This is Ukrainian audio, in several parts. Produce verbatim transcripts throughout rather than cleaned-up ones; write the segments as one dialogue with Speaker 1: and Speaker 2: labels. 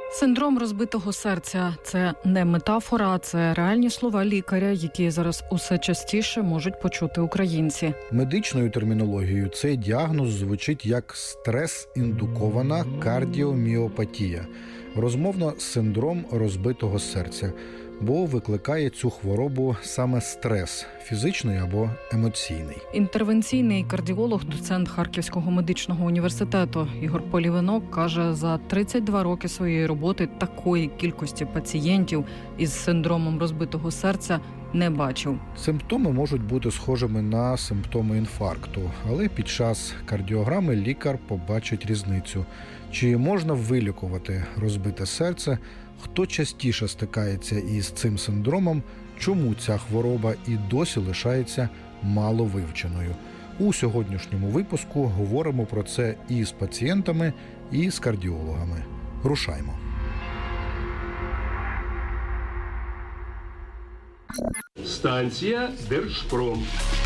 Speaker 1: Синдром розбитого серця – це не метафора, це реальні слова лікаря, які зараз усе частіше можуть почути українці.
Speaker 2: Медичною термінологією цей діагноз звучить як стрес-індукована кардіоміопатія, розмовно синдром розбитого серця, бо викликає цю хворобу саме стрес – фізичний або емоційний.
Speaker 1: Інтервенційний кардіолог, доцент Харківського медичного університету Ігор Полівинок каже, за тридцять два роки своєї роботи такої кількості пацієнтів із синдромом розбитого серця не бачив.
Speaker 2: Симптоми можуть бути схожими на симптоми інфаркту, але під час кардіограми лікар побачить різницю. Чи можна вилікувати розбите серце, хто частіше стикається із цим синдромом, чому ця хвороба і досі лишається маловивченою. У сьогоднішньому випуску говоримо про це і з пацієнтами, і з кардіологами. Рушаймо.
Speaker 3: Станція Держпром.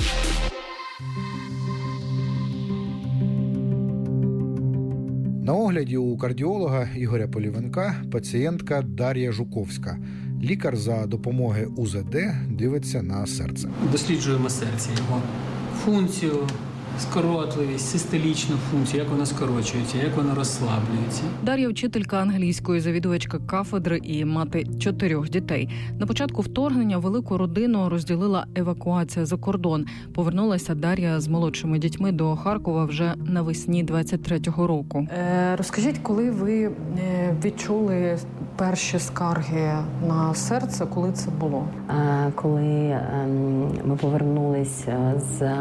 Speaker 2: На огляді у кардіолога Ігоря Полівинка пацієнтка Дар'я Жуковська. Лікар за допомогою у зет де дивиться на серце.
Speaker 4: Досліджуємо серце, його функцію, скоротливість, систолічну функцію, як вона скорочується, як вона розслаблюється.
Speaker 1: Дар'я – вчителька англійської, завідувачка кафедри і мати чотирьох дітей. На початку вторгнення велику родину розділила евакуація за кордон. Повернулася Дар'я з молодшими дітьми до Харкова вже навесні двадцять третього року.
Speaker 5: Е, розкажіть, коли ви відчули перші скарги на серце, коли це було?
Speaker 6: Е, коли е, ми повернулися з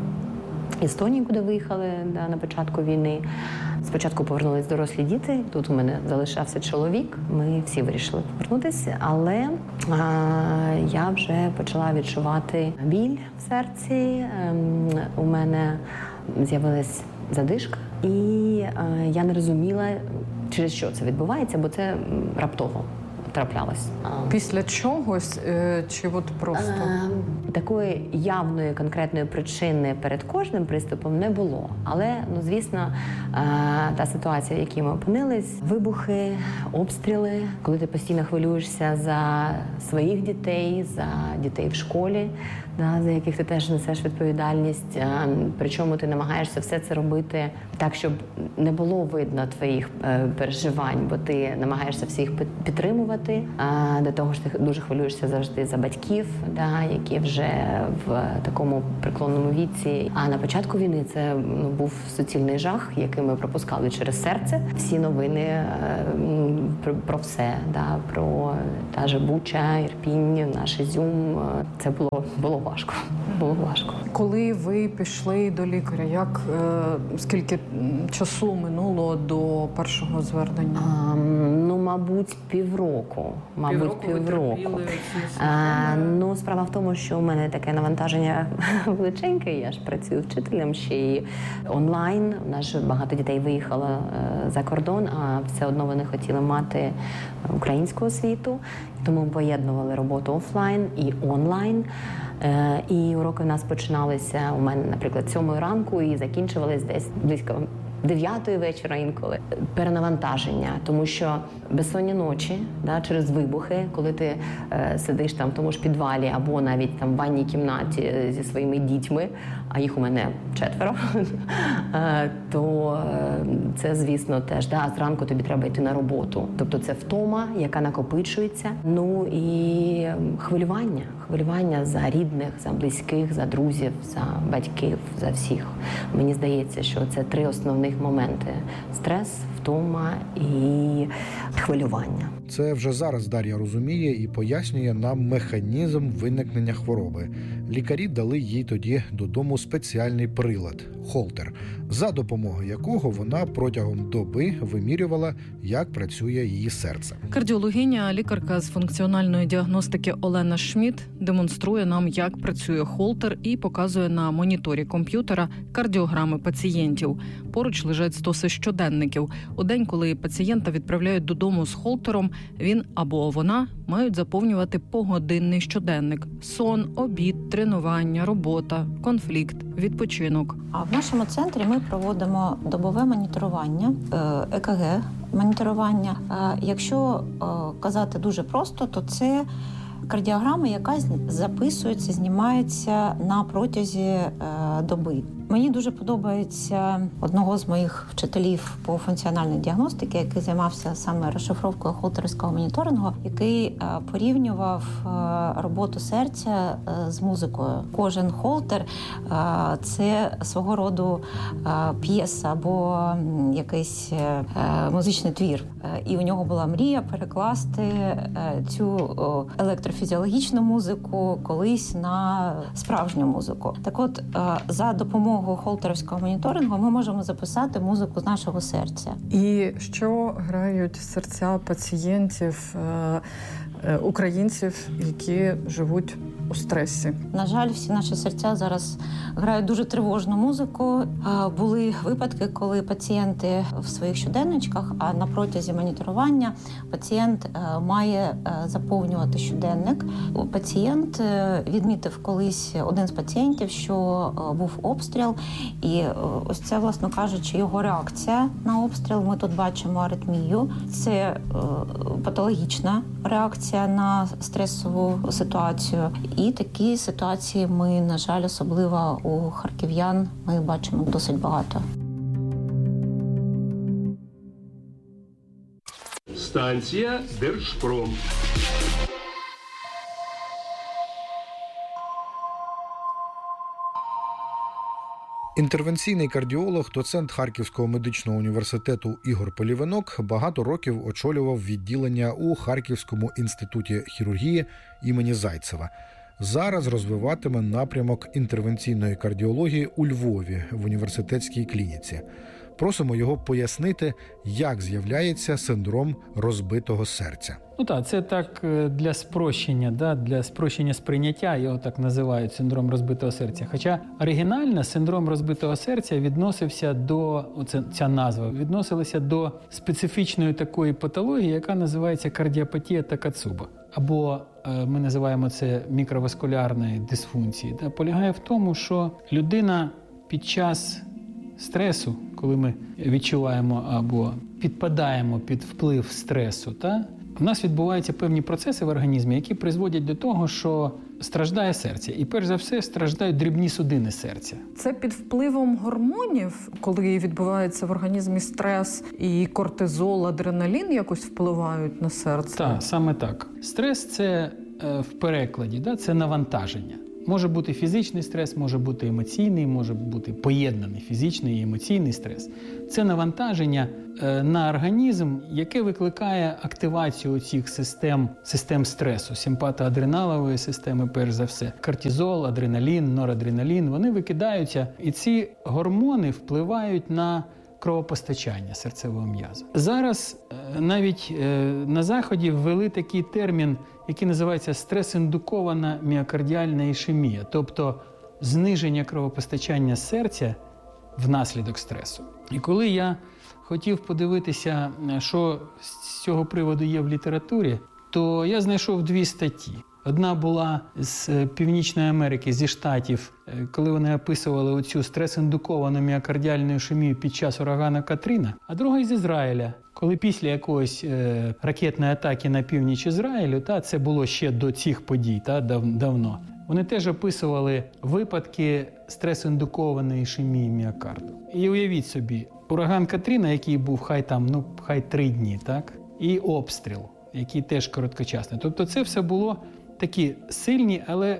Speaker 6: Естонії, куди виїхали да, на початку війни. Спочатку повернулись дорослі діти, тут у мене залишався чоловік, ми всі вирішили повернутися, але а, я вже почала відчувати біль в серці, а, у мене з'явилась задишка, і а, я не розуміла, через що це відбувається, бо це раптово траплялось.
Speaker 5: Після чогось чи от просто?
Speaker 6: А, такої явної конкретної причини перед кожним приступом не було. Але, ну, звісно, а, та ситуація, в якій ми опинились, вибухи, обстріли, коли ти постійно хвилюєшся за своїх дітей, за дітей в школі, да, за яких ти теж несеш відповідальність. А, причому ти намагаєшся все це робити так, щоб не було видно твоїх е, переживань, бо ти намагаєшся всіх підтримувати. А, до того ж, ти дуже хвилюєшся завжди за батьків, да, які вже в такому преклонному віці. А на початку війни це, ну, був суцільний жах, який ми пропускали через серце. Всі новини е, про, про все, да, про та же Буча, Ірпінь, наш Ізюм. Це було, було важко. Було важко.
Speaker 5: Коли ви пішли до лікаря, як, е, скільки часу минуло до першого звернення?
Speaker 6: А, ну, мабуть, півроку. Мабуть, півроку. півроку. А, ну, справа в тому, що у мене таке навантаження величеньке. Я ж працюю вчителем ще й онлайн. У нас ж багато дітей виїхало е, за кордон, а все одно вони хотіли мати українську освіту. Тому поєднували роботу офлайн і онлайн. Е, і уроки в нас починалися у мене, наприклад, сьомої ранку і закінчувались десь близько дев'ятої вечора інколи. Перенавантаження, тому що безсонні ночі, да, через вибухи, коли ти е, сидиш там в тому ж підвалі або навіть там в ванній кімнаті зі своїми дітьми, а їх у мене четверо, е, то е, це, звісно, теж, да, зранку тобі треба йти на роботу. Тобто це втома, яка накопичується. Ну і хвилювання. Хвилювання за рідних, за близьких, за друзів, за батьків, за всіх. Мені здається, що це три основних моменти: стрес, втома і хвилювання.
Speaker 2: Це вже зараз Дар'я розуміє і пояснює нам механізм виникнення хвороби. Лікарі дали їй тоді додому спеціальний прилад – холтер, за допомогою якого вона протягом доби вимірювала, як працює її серце.
Speaker 1: Кардіологиня, лікарка з функціональної діагностики Олена Шмідт демонструє нам, як працює холтер, і показує на моніторі комп'ютера кардіограми пацієнтів. Поруч лежать стоси щоденників. У день, коли пацієнта відправляють додому з холтером, він або вона мають заповнювати погодинний щоденник. Сон, обід, тренування, робота, конфлікт, відпочинок.
Speaker 7: А в нашому центрі ми проводимо добове моніторування, ЕКГ моніторування. Якщо казати дуже просто, то це кардіограма, яка записується, знімається на протязі доби. Мені дуже подобається одного з моїх вчителів по функціональній діагностиці, який займався саме розшифровкою холтерівського моніторингу, який порівнював роботу серця з музикою. Кожен холтер – це свого роду п'єса або якийсь музичний твір. І у нього була мрія перекласти цю електрофізіологічну музику колись на справжню музику. Так от, за допомогою холтерівського моніторингу ми можемо записати музику з нашого серця.
Speaker 5: І що грають серця пацієнтів, українців, які живуть у стресі?
Speaker 7: На жаль, всі наші серця зараз грають дуже тривожну музику. Були випадки, коли пацієнти в своїх щоденничках, а на протязі моніторування пацієнт має заповнювати щоденник. Пацієнт відмітив колись, один з пацієнтів, що був обстріл, і ось це, власно кажучи, його реакція на обстріл. Ми тут бачимо аритмію. Це патологічна реакція на стресову ситуацію. І такі ситуації ми, на жаль, особливо у харків'ян, ми бачимо досить багато.
Speaker 3: Станція Держпром.
Speaker 2: Інтервенційний кардіолог, доцент Харківського медичного університету Ігор Полівинок багато років очолював відділення у Харківському інституті хірургії імені Зайцева. Зараз розвиватиме напрямок інтервенційної кардіології у Львові в університетській клініці. Просимо його пояснити, як з'являється синдром розбитого серця.
Speaker 4: Ну так, це так для спрощення, да, для спрощення сприйняття, його так називають синдром розбитого серця. Хоча оригінально синдром розбитого серця відносився до, оце, ця назва, відносилася до специфічної такої патології, яка називається кардіопатія Такацуба. Або ми називаємо це мікроваскулярної дисфункції. Да, полягає в тому, що людина під час стресу, коли ми відчуваємо або підпадаємо під вплив стресу, та, в нас відбуваються певні процеси в організмі, які призводять до того, що страждає серце. І перш за все страждають дрібні судини серця.
Speaker 5: Це під впливом гормонів, коли відбувається в організмі стрес, і кортизол, адреналін якось впливають на серце?
Speaker 4: Так, саме так. Стрес – це в перекладі, да, це навантаження. Може бути фізичний стрес, може бути емоційний, може бути поєднаний фізичний і емоційний стрес. Це навантаження на організм, яке викликає активацію цих систем, систем стресу, симпатоадреналової системи, перш за все. Кортизол, адреналін, норадреналін, вони викидаються, і ці гормони впливають на кровопостачання серцевого м'яза. Зараз навіть на Заході ввели такий термін, який називається стрес-індукована міокардіальна ішемія, тобто зниження кровопостачання серця внаслідок стресу. І коли я хотів подивитися, що з цього приводу є в літературі, то я знайшов дві статті. Одна була з Північної Америки, зі Штатів, коли вони описували оцю стрес-індуковану міокардіальну ішемію під час урагану Катріна, а друга із Ізраїля, коли після якоїсь е, ракетної атаки на північ Ізраїлю, та це було ще до цих подій, та дав, давно, вони теж описували випадки стрес-індукованої ішемії міокарду. І уявіть собі, ураган Катріна, який був хай там, ну, хай три дні, так, і обстріл, який теж короткочасний. Тобто це все було такі сильні, але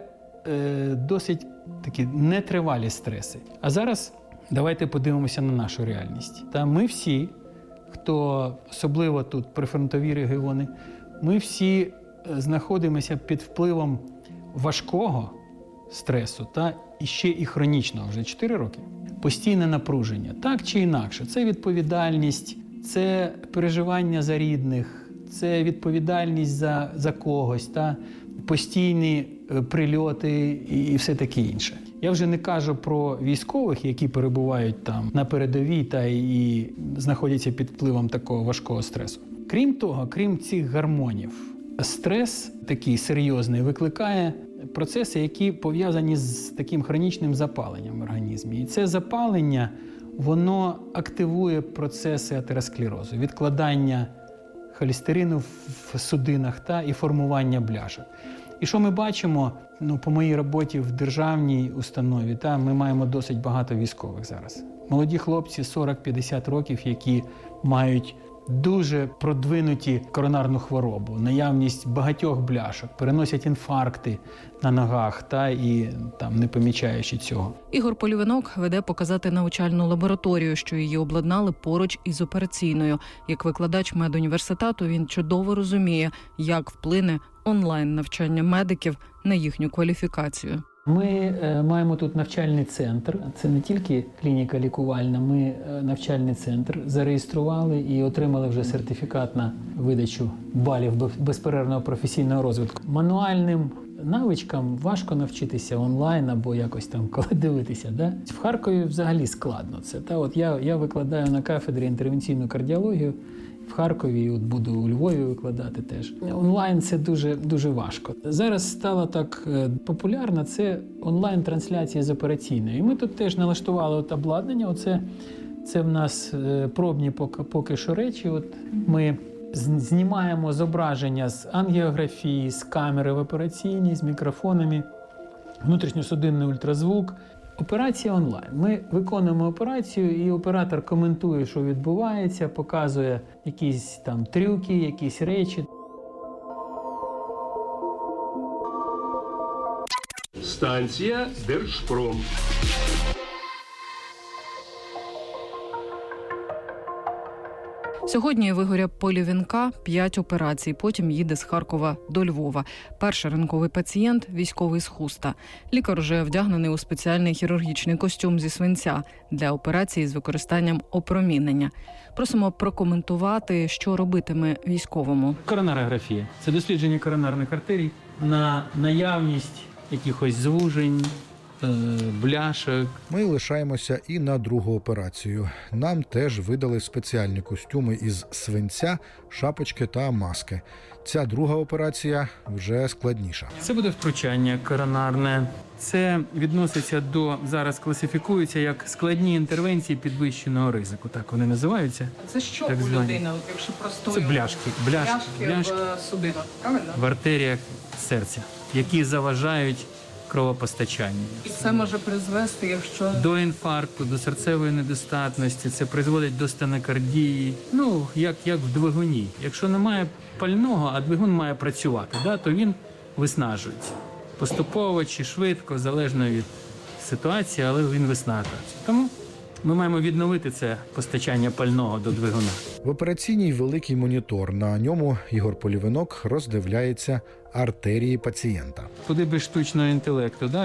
Speaker 4: е, досить такі нетривалі стреси. А зараз давайте подивимося на нашу реальність. Та ми всі, хто особливо тут прифронтові регіони, ми всі знаходимося під впливом важкого стресу та і ще і хронічного вже чотири роки. Постійне напруження, так чи інакше. Це відповідальність, це переживання за рідних, це відповідальність за, за когось, та постійні прильоти і, і все таке інше. Я вже не кажу про військових, які перебувають там на передовій та і знаходяться під впливом такого важкого стресу. Крім того, крім цих гормонів, стрес такий серйозний викликає процеси, які пов'язані з таким хронічним запаленням в організмі. І це запалення воно активує процеси атеросклерозу, відкладання холестерину в судинах та і формування бляшок. І що ми бачимо, ну, по моїй роботі в державній установі, та, ми маємо досить багато військових зараз. Молоді хлопці сорок-п'ятдесят років, які мають дуже продвинуті коронарну хворобу, наявність багатьох бляшок, переносять інфаркти на ногах та і там не помічаючи цього.
Speaker 1: Ігор Полівинок веде показати навчальну лабораторію, що її обладнали поруч із операційною. Як викладач медуніверситету він чудово розуміє, як вплине онлайн-навчання медиків на їхню кваліфікацію.
Speaker 4: Ми е, маємо тут навчальний центр. Це не тільки клініка лікувальна, ми е, навчальний центр зареєстрували і отримали вже сертифікат на видачу балів безперервного професійного розвитку. Мануальним навичкам важко навчитися онлайн або якось там коли дивитися. Да? В Харкові взагалі складно це. Та от я, я викладаю на кафедрі інтервенційну кардіологію в Харкові, от буду у Львові викладати теж. Онлайн це дуже, дуже важко. Зараз стало так популярно, це онлайн-трансляція з операційної. І ми тут теж налаштували от обладнання. Оце, це в нас пробні поки, поки що речі. От ми знімаємо зображення з ангіографії, з камери в операційній, з мікрофонами, внутрішньосудинний ультразвук. Операція онлайн. Ми виконуємо операцію, і оператор коментує, що відбувається, показує якісь там трюки, якісь речі.
Speaker 3: Станція Держпром.
Speaker 1: Сьогодні в Ігоря Полівинка п'ять операцій, потім їде з Харкова до Львова. Перший ранковий пацієнт – військовий з Хуста. Лікар вже вдягнений у спеціальний хірургічний костюм зі свинця для операції з використанням опромінення. Просимо прокоментувати, що робитиме військовому.
Speaker 4: Коронарографія – це дослідження коронарних артерій на наявність якихось звужень, бляшок.
Speaker 2: Ми лишаємося і на другу операцію. Нам теж видали спеціальні костюми із свинця, шапочки та маски. Ця друга операція вже складніша.
Speaker 4: Це буде втручання коронарне. Це відноситься до, зараз класифікується як складні інтервенції підвищеного ризику. Так вони називаються.
Speaker 5: Це що
Speaker 4: так
Speaker 5: у
Speaker 4: звані.
Speaker 5: людини, от якщо просто
Speaker 4: Це бляшки, бляшки,
Speaker 5: бляшки,
Speaker 4: бляшки
Speaker 5: в судинах, правильно?
Speaker 4: в артеріях серця, які заважають кровопостачанню.
Speaker 5: І це може призвести, якщо...
Speaker 4: До інфаркту, до серцевої недостатності, це призводить до стенокардії. Ну, як, як в двигуні. Якщо немає пального, а двигун має працювати, да, то він виснажується. Поступово чи швидко, залежно від ситуації, але він виснажується. Тому ми маємо відновити це постачання пального до двигуна.
Speaker 2: В операційній великий монітор. На ньому Ігор Полівинок роздивляється артерії пацієнта.
Speaker 4: Куди без штучного інтелекту, да?